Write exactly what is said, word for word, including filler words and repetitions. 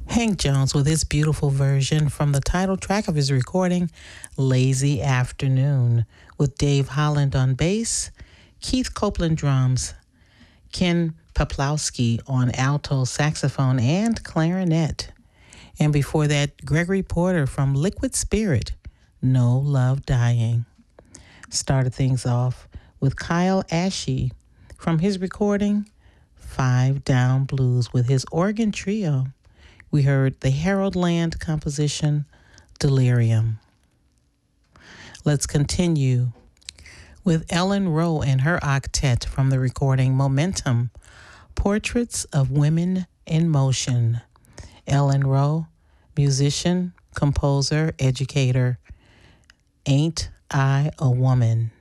Hank Jones with his beautiful version from the title track of his recording, Lazy Afternoon, with Dave Holland on bass, Keith Copeland drums, Ken Peplowski on alto saxophone and clarinet. And before that, Gregory Porter from Liquid Spirit, No Love Dying. Started things off with Kyle Ashe from his recording, Five Down Blues, with his organ trio. We heard the Harold Land composition, Delirium. Let's continue with Ellen Rowe and her octet from the recording Momentum, Portraits of Women in Motion. Ellen Rowe, musician, composer, educator. Ain't I a Woman?